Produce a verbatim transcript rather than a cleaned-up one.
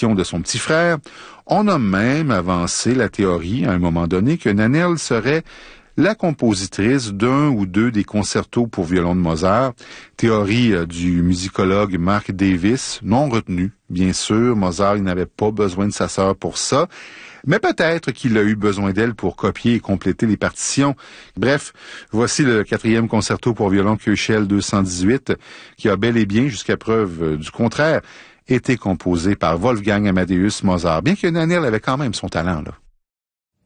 l'édition de son petit frère. On a même avancé la théorie, à un moment donné, que Nannerl serait la compositrice d'un ou deux des concertos pour violon de Mozart, théorie euh, du musicologue Mark Davis, non retenue. Bien sûr, Mozart il n'avait pas besoin de sa sœur pour ça, mais peut-être qu'il a eu besoin d'elle pour copier et compléter les partitions. Bref, voici le quatrième concerto pour violon Köchel deux cent dix-huit, qui a bel et bien, jusqu'à preuve euh, du contraire, été composé par Wolfgang Amadeus Mozart, bien que Nannerl avait quand même son talent, là.